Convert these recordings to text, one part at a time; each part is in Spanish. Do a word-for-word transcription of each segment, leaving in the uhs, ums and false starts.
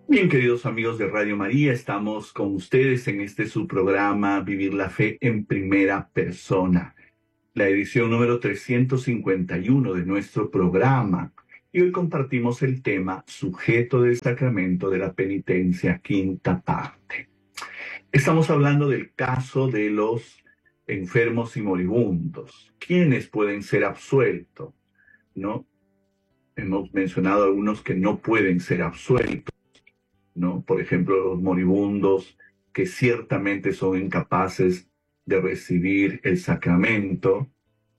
Bien, queridos amigos de Radio María, estamos con ustedes en este su programa Vivir la Fe en Primera Persona, la edición número trescientos cincuenta y uno de nuestro programa. Y hoy compartimos el tema Sujeto del Sacramento de la Penitencia, quinta parte. Estamos hablando del caso de los enfermos y moribundos. ¿Quiénes pueden ser absueltos? ¿No? Hemos mencionado algunos que no pueden ser absueltos, ¿no? Por ejemplo, los moribundos que ciertamente son incapaces de recibir el sacramento,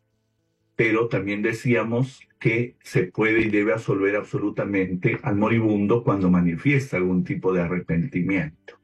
pero también decíamos que se puede y debe absolver absolutamente al moribundo cuando manifiesta algún tipo de arrepentimiento.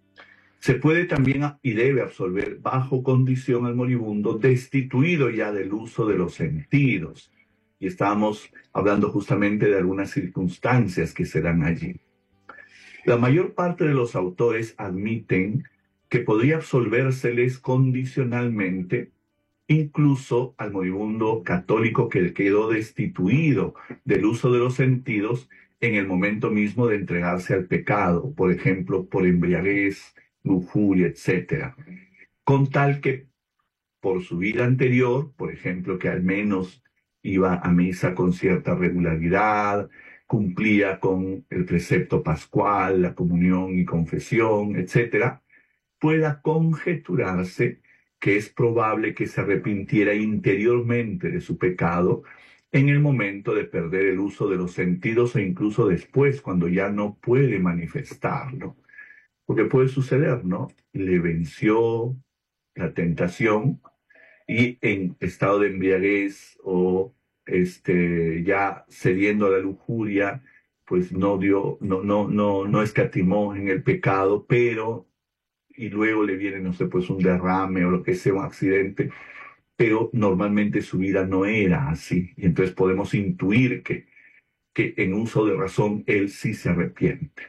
Se puede también y debe absolver bajo condición al moribundo destituido ya del uso de los sentidos. Y estábamos hablando justamente de algunas circunstancias que se dan allí. La mayor parte de los autores admiten que podría absolvérseles condicionalmente, incluso al moribundo católico que quedó destituido del uso de los sentidos en el momento mismo de entregarse al pecado, por ejemplo, por embriaguez, lujuria, etcétera. Con tal que por su vida anterior, por ejemplo, que al menos iba a misa con cierta regularidad, cumplía con el precepto pascual, la comunión y confesión, etcétera, pueda conjeturarse que es probable que se arrepintiera interiormente de su pecado en el momento de perder el uso de los sentidos e incluso después, cuando ya no puede manifestarlo. Porque puede suceder, ¿no? Le venció la tentación y en estado de embriaguez o este, ya cediendo a la lujuria, pues no dio, no, no, no, no escatimó en el pecado, pero, y luego le viene, no sé, pues un derrame o lo que sea, un accidente, pero normalmente su vida no era así. Y entonces podemos intuir que, que en uso de razón él sí se arrepiente.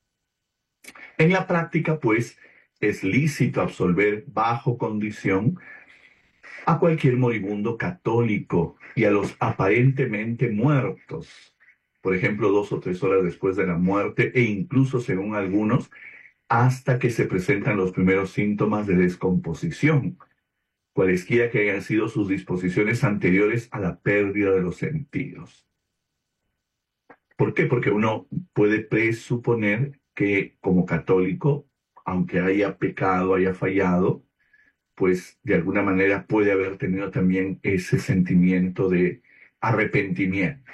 En la práctica, pues, es lícito absolver bajo condición a cualquier moribundo católico y a los aparentemente muertos, por ejemplo, dos o tres horas después de la muerte, e incluso, según algunos, hasta que se presentan los primeros síntomas de descomposición, cualesquiera que hayan sido sus disposiciones anteriores a la pérdida de los sentidos. ¿Por qué? Porque uno puede presuponer que como católico, aunque haya pecado, haya fallado, pues de alguna manera puede haber tenido también ese sentimiento de arrepentimiento.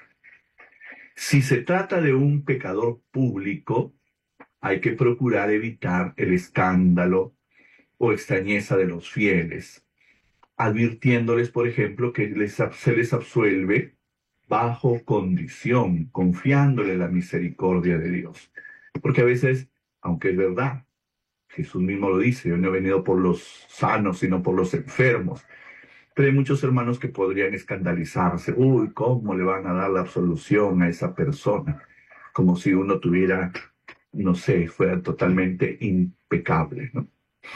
Si se trata de un pecador público, hay que procurar evitar el escándalo o extrañeza de los fieles, advirtiéndoles, por ejemplo, que les, se les absuelve bajo condición, confiándole la misericordia de Dios. Porque a veces, aunque es verdad, Jesús mismo lo dice, yo no he venido por los sanos, sino por los enfermos. Pero hay muchos hermanos que podrían escandalizarse. Uy, ¿cómo le van a dar la absolución a esa persona? Como si uno tuviera, no sé, fuera totalmente impecable, ¿no?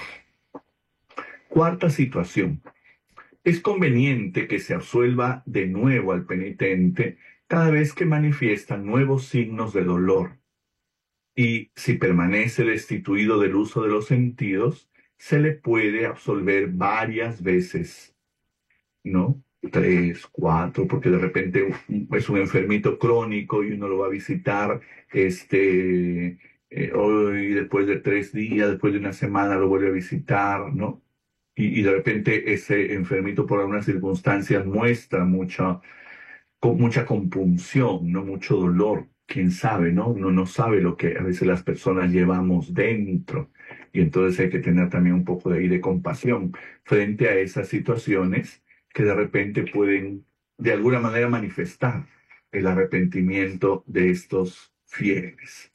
Cuarta situación. Es conveniente que se absuelva de nuevo al penitente cada vez que manifiesta nuevos signos de dolor. Y si permanece destituido del uso de los sentidos, se le puede absolver varias veces, ¿no? Tres, cuatro, porque de repente es un enfermito crónico y uno lo va a visitar, este, eh, hoy después de tres días, después de una semana lo vuelve a visitar, ¿no? Y, y de repente ese enfermito por algunas circunstancias muestra mucha, con mucha compunción, no mucho dolor. Quién sabe, ¿no? Uno no sabe lo que a veces las personas llevamos dentro. Y entonces hay que tener también un poco de ahí de compasión frente a esas situaciones que de repente pueden de alguna manera manifestar el arrepentimiento de estos fieles.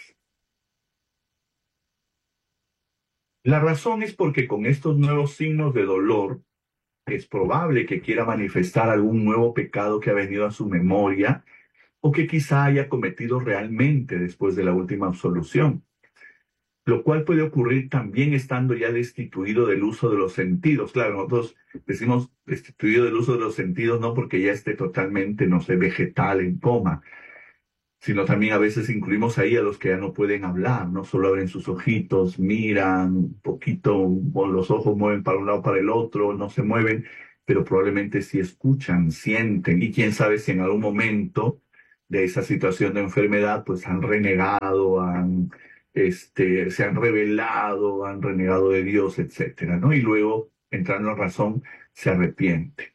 La razón es porque con estos nuevos signos de dolor es probable que quiera manifestar algún nuevo pecado que ha venido a su memoria o que quizá haya cometido realmente después de la última absolución, lo cual puede ocurrir también estando ya destituido del uso de los sentidos. Claro, nosotros decimos destituido del uso de los sentidos no porque ya esté totalmente, no sé, vegetal, en coma, sino también a veces incluimos ahí a los que ya no pueden hablar, no solo abren sus ojitos, miran un poquito, con los ojos mueven para un lado, para el otro, no se mueven, pero probablemente sí escuchan, sienten, y quién sabe si en algún momento de esa situación de enfermedad, pues han renegado, han, este, se han rebelado, han renegado de Dios, etcétera, ¿no? Y luego, entrando en razón, se arrepiente.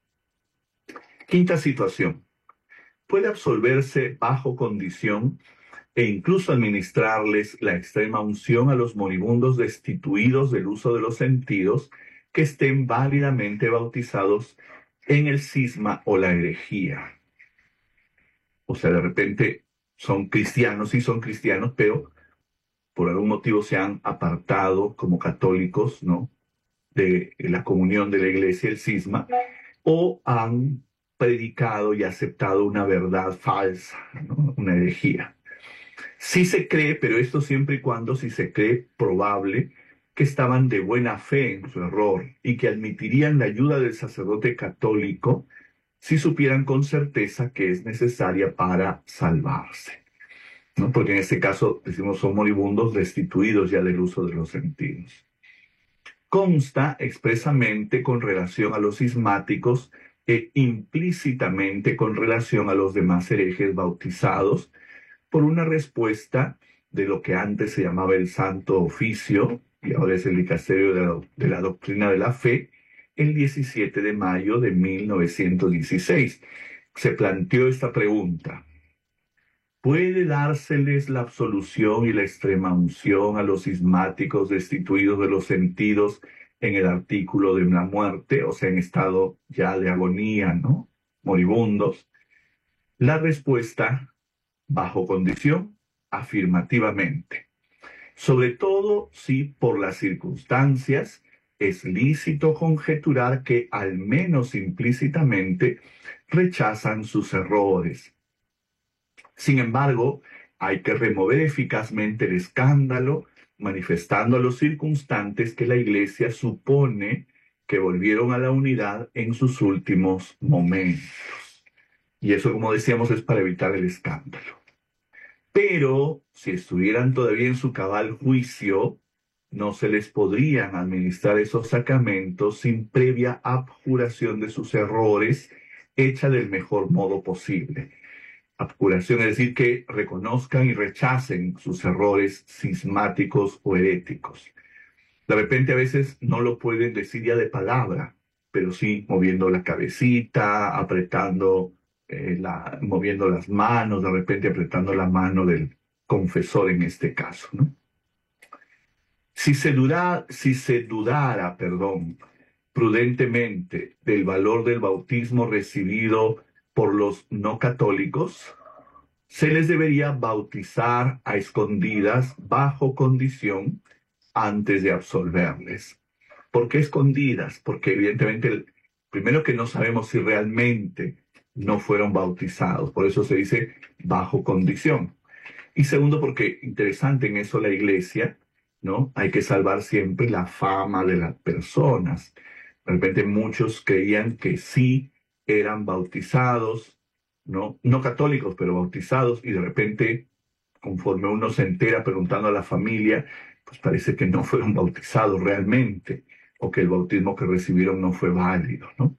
Quinta situación. Puede absolverse bajo condición e incluso administrarles la extrema unción a los moribundos destituidos del uso de los sentidos que estén válidamente bautizados en el cisma o la herejía. O sea, de repente son cristianos, sí son cristianos, pero por algún motivo se han apartado como católicos, ¿no?, de la comunión de la iglesia, el cisma, o han predicado y aceptado una verdad falsa, ¿no?, una herejía. Sí se cree, pero esto siempre y cuando sí se cree probable que estaban de buena fe en su error y que admitirían la ayuda del sacerdote católico si supieran con certeza que es necesaria para salvarse, ¿no? Porque en este caso, decimos, son moribundos destituidos ya del uso de los sentidos. Consta expresamente con relación a los cismáticos e implícitamente con relación a los demás herejes bautizados por una respuesta de lo que antes se llamaba el Santo Oficio y ahora es el Dicasterio de la, de la Doctrina de la Fe, el diecisiete de mayo de mil novecientos dieciséis. Se planteó esta pregunta: ¿puede dárseles la absolución y la extrema unción a los cismáticos destituidos de los sentidos en el artículo de la muerte, o sea, en estado ya de agonía, ¿no?, moribundos? La respuesta: bajo condición, afirmativamente. Sobre todo si por las circunstancias es lícito conjeturar que al menos implícitamente rechazan sus errores. Sin embargo, hay que remover eficazmente el escándalo, manifestando a los circunstantes que la Iglesia supone que volvieron a la unidad en sus últimos momentos. Y eso, como decíamos, es para evitar el escándalo. Pero si estuvieran todavía en su cabal juicio, no se les podrían administrar esos sacramentos sin previa abjuración de sus errores, hecha del mejor modo posible. Abjuración es decir, que reconozcan y rechacen sus errores cismáticos o heréticos. De repente a veces no lo pueden decir ya de palabra, pero sí moviendo la cabecita, apretando, eh, la, moviendo las manos, de repente apretando la mano del confesor en este caso, ¿no? Si se, dura, si se dudara, perdón, prudentemente del valor del bautismo recibido por los no católicos, se les debería bautizar a escondidas bajo condición antes de absolverles. ¿Por qué escondidas? Porque evidentemente, primero que no sabemos si realmente no fueron bautizados, por eso se dice bajo condición. Y segundo, porque interesante en eso la iglesia, ¿no? Hay que salvar siempre la fama de las personas. De repente muchos creían que sí eran bautizados, ¿no? No católicos, pero bautizados, y de repente, conforme uno se entera preguntando a la familia, pues parece que no fueron bautizados realmente, o que el bautismo que recibieron no fue válido, ¿no?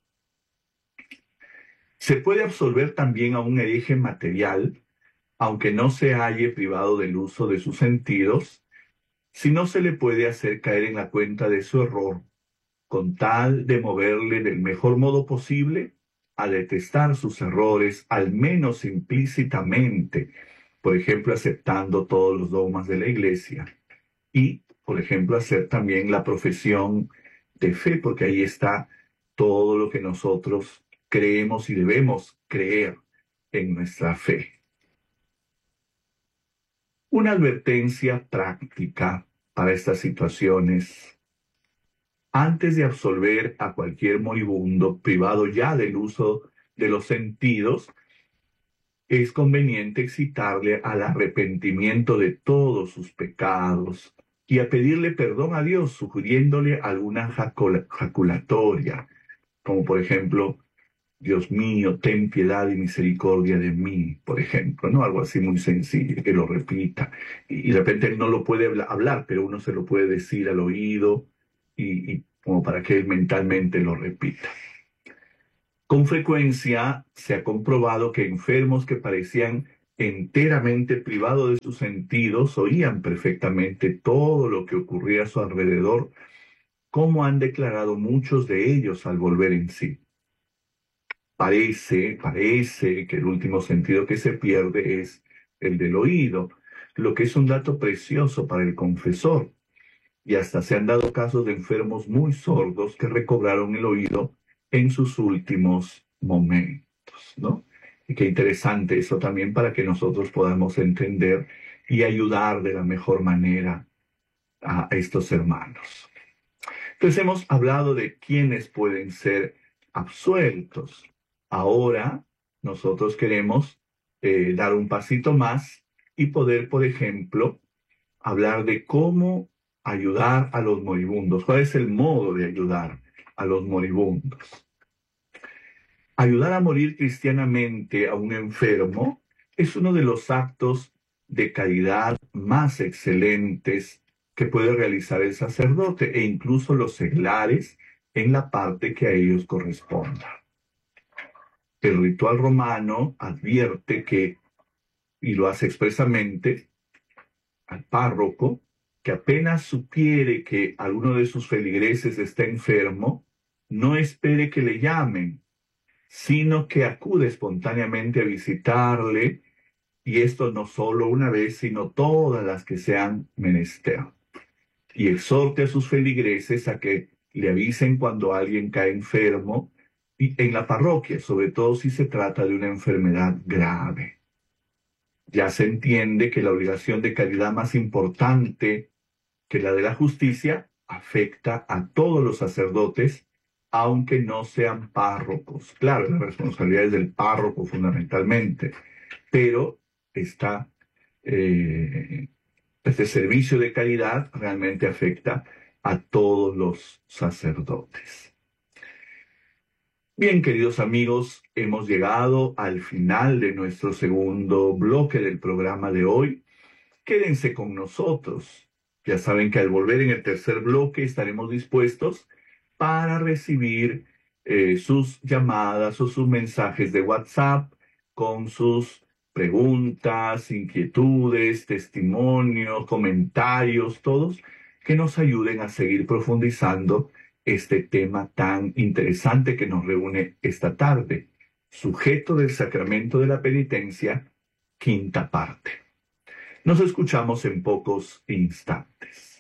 Se puede absolver también a un hereje material, aunque no se halle privado del uso de sus sentidos, si no se le puede hacer caer en la cuenta de su error, con tal de moverle del mejor modo posible a detestar sus errores, al menos implícitamente, por ejemplo, aceptando todos los dogmas de la Iglesia y, por ejemplo, hacer también la profesión de fe, porque ahí está todo lo que nosotros creemos y debemos creer en nuestra fe. Una advertencia práctica para estas situaciones: antes de absolver a cualquier moribundo privado ya del uso de los sentidos, es conveniente excitarle al arrepentimiento de todos sus pecados y a pedirle perdón a Dios, sugiriéndole alguna jaculatoria, como por ejemplo Dios mío, ten piedad y misericordia de mí, por ejemplo, ¿no? Algo así muy sencillo, que lo repita. Y, y de repente él no lo puede habla- hablar, pero uno se lo puede decir al oído y, y como para que él mentalmente lo repita. Con frecuencia se ha comprobado que enfermos que parecían enteramente privados de sus sentidos oían perfectamente todo lo que ocurría a su alrededor, como han declarado muchos de ellos al volver en sí. Parece, parece que el último sentido que se pierde es el del oído, lo que es un dato precioso para el confesor. Y hasta se han dado casos de enfermos muy sordos que recobraron el oído en sus últimos momentos, ¿no? Y qué interesante eso también para que nosotros podamos entender y ayudar de la mejor manera a estos hermanos. Entonces hemos hablado de quiénes pueden ser absueltos. Ahora nosotros queremos eh, dar un pasito más y poder, por ejemplo, hablar de cómo ayudar a los moribundos. ¿Cuál es el modo de ayudar a los moribundos? Ayudar a morir cristianamente a un enfermo es uno de los actos de caridad más excelentes que puede realizar el sacerdote e incluso los seglares en la parte que a ellos corresponda. El ritual romano advierte que, y lo hace expresamente, al párroco, que apenas supiere que alguno de sus feligreses está enfermo, no espere que le llamen, sino que acude espontáneamente a visitarle, y esto no solo una vez, sino todas las que sean menester. Y exhorte a sus feligreses a que le avisen cuando alguien cae enfermo y en la parroquia, sobre todo si se trata de una enfermedad grave. Ya se entiende que la obligación de caridad más importante que la de la justicia afecta a todos los sacerdotes, aunque no sean párrocos. Claro, la responsabilidad es del párroco fundamentalmente, pero está, eh, este servicio de caridad realmente afecta a todos los sacerdotes. Bien, queridos amigos, hemos llegado al final de nuestro segundo bloque del programa de hoy. Quédense con nosotros. Ya saben que al volver en el tercer bloque estaremos dispuestos para recibir eh, sus llamadas o sus mensajes de WhatsApp con sus preguntas, inquietudes, testimonios, comentarios, todos que nos ayuden a seguir profundizando este tema tan interesante que nos reúne esta tarde. Sujeto del sacramento de la penitencia, quinta parte. Nos escuchamos en pocos instantes.